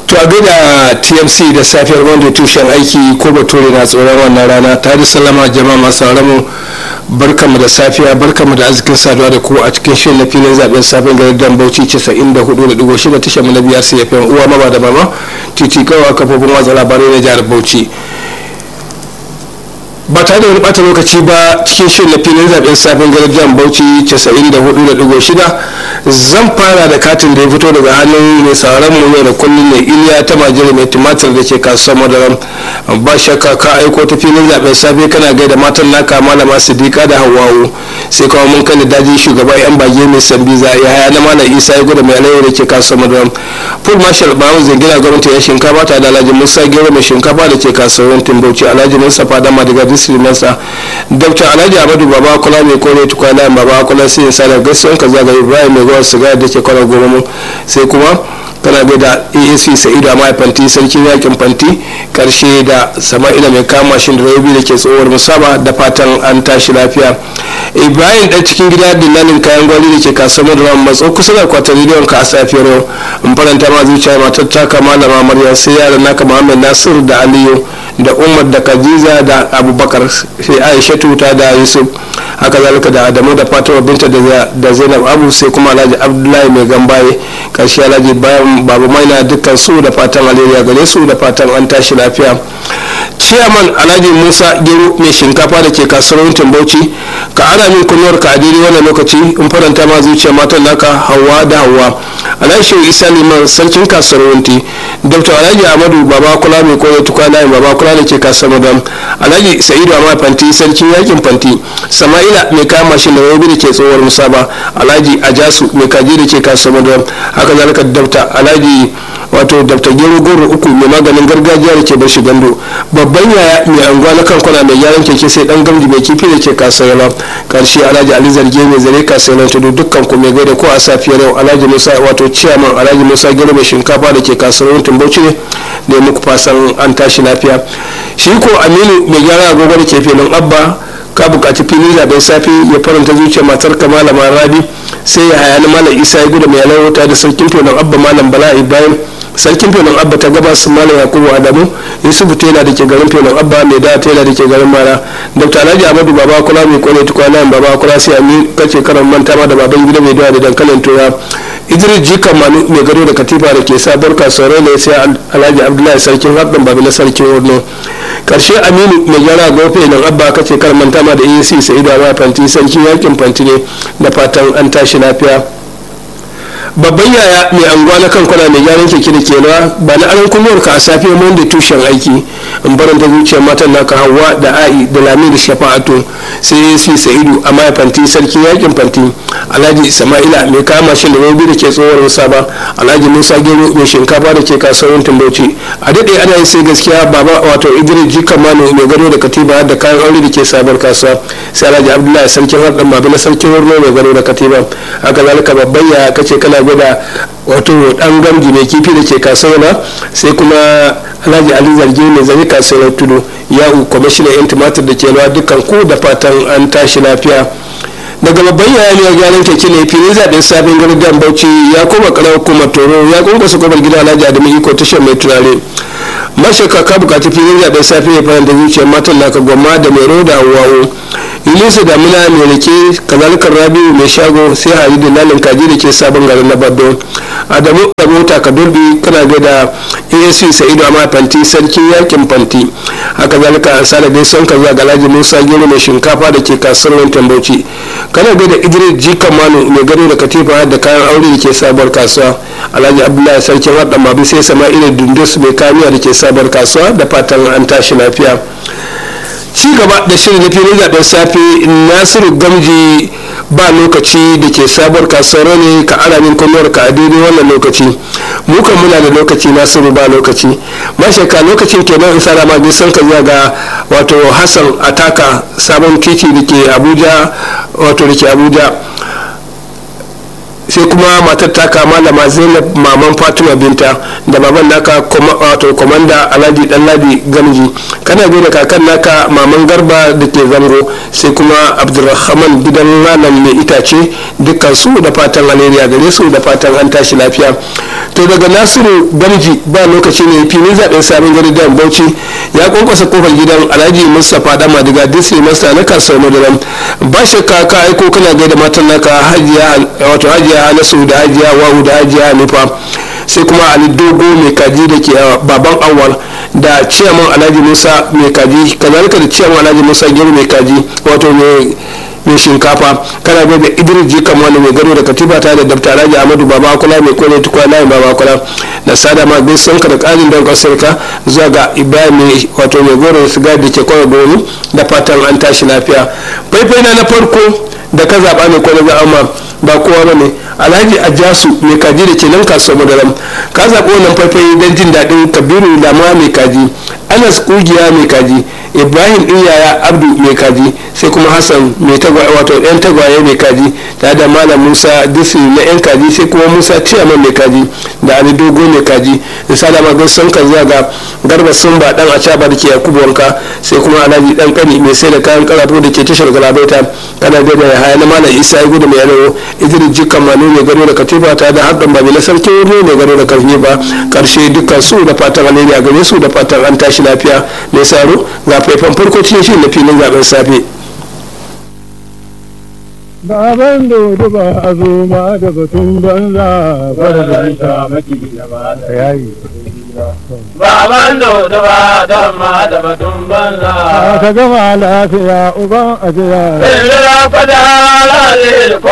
to a gaida tmc da safiyar wanda tushen aiki ko bature na tsoron wannan rana ta da sallama jama'a masu haramu barkamu da safiya barkamu da arzikin saduwa da ku a cikin shirin na filin zaben safin garin dan bauchi 94.6 tashar mu na biyar cfm uwa mama da mama titi kawa kafofin watsa labarai na jihar bauchi ba tare da wani bata lokaci ba cikin shirin na filin zaben safin garin dan bauchi 94.6 zan fara da katin da ya fito daga hannun mai sauran mu yau da kullum ne iliya ta majiri mai tumatir da ke kasuwar madaram ba shakka ka aiko ta filin zaben safe kana gaida matan naka malama sidika da hawawu sai kuma mun kai daji shugaba yan bage mai sambiza ya haya na malam isa ya gudu mai alayyar da ke kasuwar madaram full marshal bawu zangina gwamnati ya shinkafa ta da alhaji musa gero mai shinkafa da ke kasuwar timbauci alhaji mustapha da madiga district master dr alhaji abadu baba kula mai kore tukwana baba kula sai ya sa da gaskiyan ka zaga ibrahim mai gwar sigari da ke kwanar goma sai kuma kana bai da asc sa'idu a mahaifanti sarkin yakin fanti karshe da sama'ila mai kama shi da rabi da ke tsohuwar musaba da fatan an tashi lafiya ibrahim dan cikin gida dillalin kayan gwali da ke kasuwar da matso kusa da kwatar rediyon ka a safiyar yau in faranta ma zuciya matar taka malama maryam sai yaran naka muhammad nasir da aliyu da umar da kajiza da abubakar sai aisha tuta da yusuf haka zalika da adamu da fatima binta da zainab abu sai kuma alhaji abdullahi mai gambaye karshe alhaji bayan babu maina dukkan su da fatan alheri gare su da fatan an tashi lafiya chairman alhaji musa gero mai shinkafa da ke kasuwar bauchi ka ana min kunnuwar ka a daidai wannan lokaci in faranta ma zuciya matan naka hawa da hawa alhaji shehu isa liman sarkin kasuwar wunti dr alhaji ahmadu baba kula mai koyar tukwana baba kula da ke kasuwar madam alhaji sa'idu amma fanti sarkin yakin fanti sama'ila mai kama shi da rabi da ke tsohuwar musaba alhaji ajasu mai kaji da ke kasuwar madam haka zalika dr alhaji wato dr gero goro uku mai maganin gargajiya da ke bashi gando babban yaya mai anguwa na kankuna mai gyaran keke sai dan gamji mai kifi da ke kasuwar karshe alhaji ali zarge mai zare kasuwar tudu dukkan ku mai gaida ko a safiyar yau alhaji musa wato ciyaman alhaji musa gero mai shinkafa da ke kasuwar tumbauci ne da ya muku fasan an tashi lafiya shi ko aminu mai gyara agogo da ke filin abba ka bukaci filin zaben safe ya faranta zuciya matar ka malama rabi sai ya hayani malam isa ya gudu mai alarauta da sarkin filin abba malam bala ibrahim sarkin filin abba ta gabas malam yakubu adamu yusufu tela da ke garin filin abba mai da tela da ke garin mara dr alhaji amadu baba kula mai kone tukwana baba kula sai ami kace karan manta ma da baban gida mai dawa da dankalin tura idris jikan manu mai gado da katifa da ke sabuwar kasuwar ne sai alhaji abdullahi sarkin haɗin babu na sarkin wurno karshe aminu mai gyara gofe nan abba kace karan manta ma da ac sa'idu a fanti sarkin yakin fanti ne da fatan an tashi lafiya babban yaya mai anguwa na kankuna mai gyaran keke da kewa ba na aron kunnuwar ka a safiyar monday tushen aiki in baranta zuciyar matan naka hawa da a'i da lami da shafa'atu sai su sa'idu a maya fanti sarkin yakin fanti alhaji sama'ila mai kama shi da robi da ke tsohuwar musaba alhaji musa gero mai shinkafa da ke kasuwar tumbauci a daɗe ana yi sai gaskiya baba wato idris jikan manu mai gado da katiba da kayan aure da ke sabar kasuwa sai alhaji abdullahi sarkin harɗan babu na sarkin wurno mai gado da katiba haka zalika babban yaya kace kana gwada wato dan gamji mai kifi da ke kasuwa sai kuma alhaji ali zargi mai zane kasuwar tudu ya'u kwamishinan yan tumatir da ke lawa dukkan ku da fatan an tashi lafiya daga babban yaya ne gyaran keke ne filin zaɓen sabon gargan bauchi ya koma karar hukumar toro ya kunkusa kwabar gida alhaji adamu iko tashar mai turare mashaka ka bukaci filin zaɓen safe ya faranta zuciyar matan naka gwamma da mai roda hawawo ilisu damina mai rike kazalikar rabiu mai shago sai hari da lalin kaji da ke sabon garin na baddo adamu mota ka durbi kana ga da asc sa'idu amma fanti sarkin yakin fanti haka zalika an sada gaison ka zuwa galaji musa gero mai shinkafa da ke kasuwar tambauci kana ga da idris jikan manu mai gado da katifa da kayan aure da ke sabuwar kasuwa alhaji abdullahi sarkin haɗin babu sai sama'ila dundus mai kamiya da ke sabuwar kasuwa da fatan an tashi lafiya ci gaba da shirin na filin zaben safe nasiru gamji ba lokaci da ke sabuwar kasuwar ne ka alamin kunnuwar ka a daidai wannan lokaci mukan muna da lokaci nasiru ba lokaci mashaka lokacin kenan in sara ma bisan ka zuwa ga wato hassan ataka sabon titi da ke abuja wato da ke abuja sai kuma matar taka malama zainab maman fatima binta da baban naka wato komanda alhaji danladi gamji kana da kakan naka maman garba da ke zango sai kuma abdulrahman gidan malam mai itace dukkan su da fatan alheri gare su da fatan an tashi lafiya. To daga nasiru gamji ba lokaci ne filin zaben sabon gari da bauchi ya kwankwasa kofar gidan alhaji mustapha dama daga disney master na kasuwar madaran ba shakka ka aiko kana gaida matan naka hajiya hanasu da hajiya wahu da hajiya hanifa sai kuma ali dogo mai kaji da ke baban awal da ciyaman alhaji musa mai kaji kazalika da ciyaman alhaji musa gero mai kaji wato mai shinkafa kana bai da idris jikan wani mai gado da katiba ta da dafta alhaji amadu baba kula mai kone tukwa layin baba kula da sada ma bin sanka da ƙarin don kasarka zuwa ga ibrahim wato mai goro da siga da ke kwana goni da fatan an tashi lafiya. Faifai na farko da ka zaɓa mai kwana za amma ba kowa ba ne alhaji ajasu mai kaji da ke nan kasuwar madaram ka zaɓi wannan faifai don jin daɗin kabiru lama mai kaji anas ƙugiya mai kaji ibrahim iyaya abdu mai kaji sai kuma hassan mai tagwaye wato yan tagwaye mai kaji tare da malam musa disi na yan kaji sai kuma musa ciyaman mai kaji da ali dogo mai kaji da salama gaisan ka zuwa ga garba sumba dan acaba da ke yakubu wanka sai kuma alhaji dan kani mai sai da kayan karatu da ke tashar galabaita kana da haya na malam isa ya gudu mai yanayo idris jikan manu mai gado da katiba ta da haɗin babi na sarki ne mai gado da karfi ba karshe dukkan su da fatan alheri a gare su da fatan an tashi lafiya mai saro ga faifan farko cikin shi na filin zaben safe. Baban dodo ba a zo ma da batun banza ba da ita maki da ba da yayi. Baban dodo ba da ma da batun banza. Ka gama lafiya uban ajiya.